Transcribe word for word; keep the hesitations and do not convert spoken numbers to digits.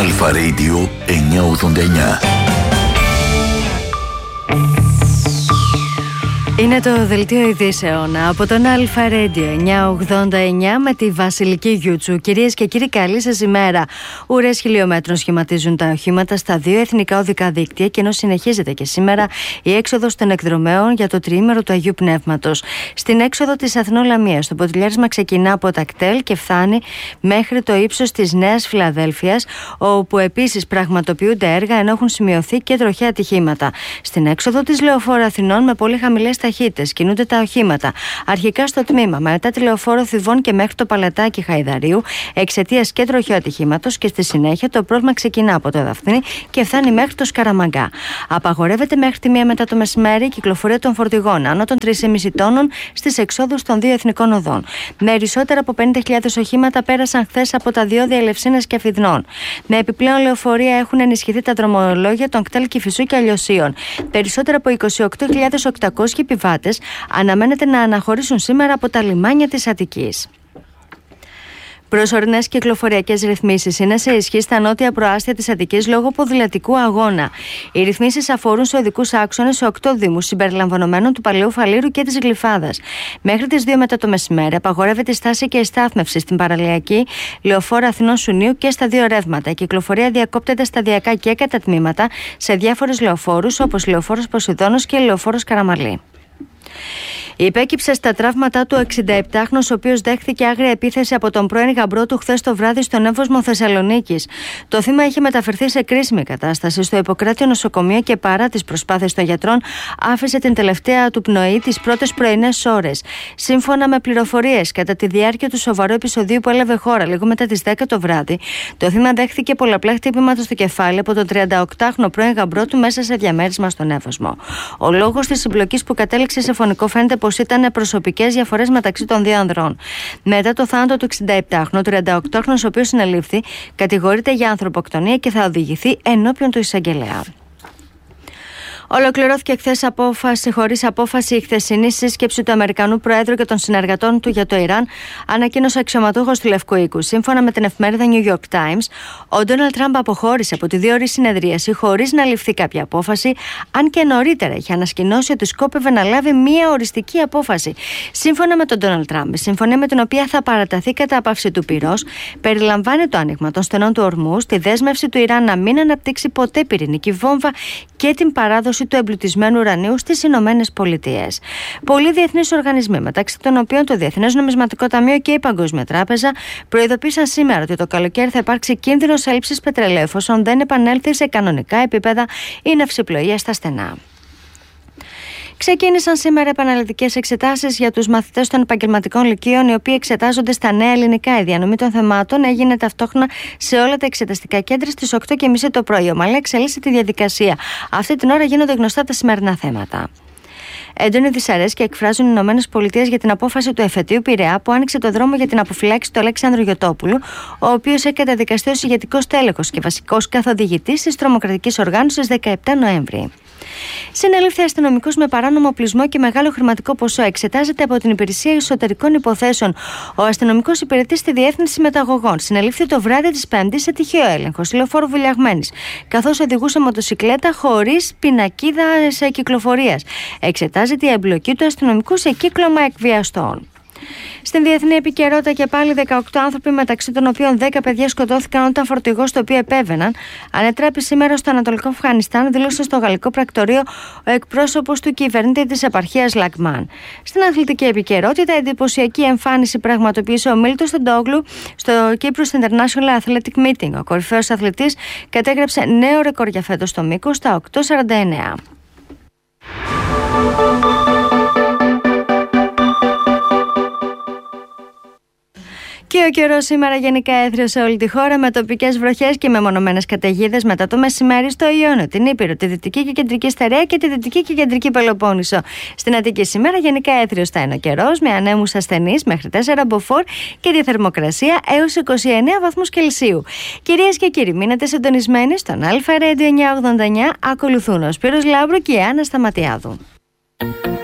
Αλφα Radio εννιακόσια ογδόντα εννιά. Είναι το δελτίο ειδήσεων από τον Αλφα Radio εννιακόσια ογδόντα εννιά με τη Βασιλική Γιούτσου. Κυρίες και κύριοι, καλή σας ημέρα. Ουρές χιλιόμετρων σχηματίζουν τα οχήματα στα δύο εθνικά οδικά δίκτυα, και ενώ συνεχίζεται και σήμερα η έξοδος των εκδρομέων για το τριήμερο του Αγίου Πνεύματος. Στην έξοδο της Αθηνό-Λαμίας, το ποτηλιάρισμα ξεκινά από τα κτέλ και φτάνει μέχρι το ύψος της Νέας Φιλαδέλφειας, όπου επίσης πραγματοποιούνται έργα, ενώ έχουν σημειωθεί και τροχαία ατυχήματα. Στην έξοδο της Λεωφόρου Αθηνών, με πολύ χαμηλές ταχύτητες κινούνται τα οχήματα. Αρχικά στο τμήμα, μετά τη Λεωφόρο Θηβών και μέχρι το Παλατάκι Χαϊδαρίου, εξαιτίας και τροχαίου ατυχήματος, και στη συνέχεια το πρόβλημα ξεκινά από το Δαφνί και φτάνει μέχρι το Σκαραμαγκά. Απαγορεύεται μέχρι τη μία μετά το μεσημέρι η κυκλοφορία των φορτηγών άνω των τρία κόμμα πέντε τόνων στις εξόδους των δύο εθνικών οδών. Περισσότερα από πενήντα χιλιάδες οχήματα πέρασαν χθες από τα διόδια Ελευσίνας και Αφιδνών. Με επιπλέον λεωφορεία έχουν ενισχυθεί τα δρομολόγια των κτέλ Κηφισού και Αλλιωσίων. Περισσότερα από είκοσι οκτώ χιλιάδες οκτακόσιοι επιβάτες αναμένεται να αναχωρήσουν σήμερα από τα λιμάνια της Αττικής. Προσωρινές κυκλοφοριακές ρυθμίσεις είναι σε ισχύ στα νότια προάστια της Αττικής λόγω ποδηλατικού αγώνα. Οι ρυθμίσεις αφορούν σε οδικούς άξονες σε οκτώ δήμους συμπεριλαμβανομένων του Παλαιού Φαλήρου και της Γλυφάδας. Μέχρι τις δύο μετά το μεσημέρι απαγορεύεται η στάση και η στάθμευση στην παραλιακή Λεωφόρο Αθηνών Σουνίου και στα δύο ρεύματα. Η κυκλοφορία διακόπτεται σταδιακά και κατά τμήματα σε διάφορους λεωφόρους, όπως Λεωφόρος Ποσειδώνος και Λεωφόρος Καραμαλή. Υπέκυψε στα τραύματά του ο εξηνταεπτάχρονος, ο οποίος δέχθηκε άγρια επίθεση από τον πρώην γαμπρό του χθες το βράδυ στον Εύωσμο Θεσσαλονίκης. Το θύμα είχε μεταφερθεί σε κρίσιμη κατάσταση στο Ιπποκράτιο νοσοκομείο και παρά τις προσπάθειες των γιατρών άφησε την τελευταία του πνοή τις πρώτες πρωινές ώρες. Σύμφωνα με πληροφορίες, κατά τη διάρκεια του σοβαρού επεισοδίου που έλαβε χώρα λίγο μετά τις δέκα το βράδυ, το θύμα δέχθηκε πολλαπλά χτυπήματα στο κεφάλι από τον τριανταοκτάχρονο πρώην γαμπρό του μέσα σε διαμέρισμα στον Εύωσμο. Ο λόγος της συμπλοκής που κατέληξε σε φωνικό φαίνεται πως ήταν προσωπικές διαφορές μεταξύ των δύο ανδρών. Μετά το θάνατο του εξηνταεπτάχρονου, ο τριανταοκτάχρονος, ο οποίος συνελήφθη, κατηγορείται για ανθρωποκτονία και θα οδηγηθεί ενώπιον του εισαγγελέα. Ολοκληρώθηκε χθες απόφαση, χωρίς απόφαση, η χθεσινή σύσκεψη του Αμερικανού Προέδρου και των συνεργατών του για το Ιράν, ανακοίνωσε αξιωματούχος του Λευκού Οίκου. Σύμφωνα με την εφημερίδα New York Times, ο Ντόναλντ Τραμπ αποχώρησε από τη δύο-ώρη συνεδρίαση χωρίς να ληφθεί κάποια απόφαση, αν και νωρίτερα είχε ανασκηνώσει ότι σκόπευε να λάβει μία οριστική απόφαση. Σύμφωνα με τον Ντόναλντ Τραμπ, η συμφωνία με την οποία θα παραταθεί κατάπαυση του πυρός περιλαμβάνει το άνοιγμα των στενών του ορμού, τη δέσμευση του Ιράν να μην αναπτύξει ποτέ πυρηνική βόμβα και την παράδοση του εμπλουτισμένου ουρανίου στις Ηνωμένες Πολιτείες. Πολλοί διεθνείς οργανισμοί, μεταξύ των οποίων το Διεθνές Νομισματικό Ταμείο και η Παγκόσμια Τράπεζα, προειδοποίησαν σήμερα ότι το καλοκαίρι θα υπάρξει κίνδυνος έλλειψης πετρελαίου εφόσον δεν επανέλθει σε κανονικά επίπεδα η ναυσιπλοεία στα στενά. Ξεκίνησαν σήμερα επαναληπτικές εξετάσεις για τους μαθητές των επαγγελματικών λυκείων, οι οποίοι εξετάζονται στα νέα ελληνικά. Η διανομή των θεμάτων έγινε ταυτόχρονα σε όλα τα εξεταστικά κέντρα στις οκτώ και μισή το πρωί. Ομαλά εξελίσσει τη διαδικασία. Αυτή την ώρα γίνονται γνωστά τα σημερινά θέματα. Έντονη δυσαρέσκεια εκφράζουν οι Ηνωμένες Πολιτείες για την απόφαση του εφετείου Πειραιά που άνοιξε το δρόμο για την αποφυλάξη του Αλέξανδρου Γιωτόπουλου, ο οποίος έχει καταδικαστεί ως ηγετικός τέλεχος και βασικός καθοδηγητής της τρομοκρατικής οργάνωσης δεκαεπτά Νοέμβρη. Συνελήφθη αστυνομικούς με παράνομο οπλισμό και μεγάλο χρηματικό ποσό. Εξετάζεται από την Υπηρεσία Εσωτερικών Υποθέσεων. Ο αστυνομικός υπηρετεί στη Διεύθυνση Μεταγωγών. Συνελήφθη το βράδυ της Πέμπτης σε τυχαίο έλεγχο στη Λεωφόρο Βουλιαγμένης, καθώς οδηγούσε μοτοσικλέτα χωρίς πινακίδα κυκλοφορίας. Εξετάζεται η εμπλοκή του αστυνομικού σε κύκλωμα εκβιαστών. Στην διεθνή επικαιρότητα και πάλι δεκαοκτώ άνθρωποι, μεταξύ των οποίων δέκα παιδιά, σκοτώθηκαν όταν φορτηγός το οποίο επέβαιναν ανετράπη σήμερα στο Ανατολικό Αφγανιστάν, δήλωσε στο γαλλικό πρακτορείο ο εκπρόσωπος του κυβερνήτη της επαρχίας Λακμάν. Στην αθλητική επικαιρότητα, εντυπωσιακή εμφάνιση πραγματοποίησε ο Μίλτος Τεντόγλου στο Cyprus International Athletic Meeting. Ο κορυφαίος αθλητής κατέγραψε νέο ρεκόρ για φέτος στο μήκος στα οκτώ σαράντα εννέα. Και ο καιρός σήμερα γενικά έθριο σε όλη τη χώρα, με τοπικές βροχές και μεμονωμένες καταιγίδες μετά το μεσημέρι στο Ιόνιο, την Ήπειρο, τη Δυτική και Κεντρική Στερεά και τη Δυτική και Κεντρική Πελοπόννησο. Στην Αττική σήμερα γενικά έθριος θα είναι ο καιρός, με ανέμους ασθενείς μέχρι τέσσερα μποφόρ και τη θερμοκρασία έως είκοσι εννέα βαθμούς Κελσίου. Κυρίες και κύριοι, μείνετε συντονισμένοι στον Αλφα Radio εννιακόσια ογδόντα εννιά. Ακολουθούν ο Σπύρος Λάμπρου και η Άννα Σταματιάδου.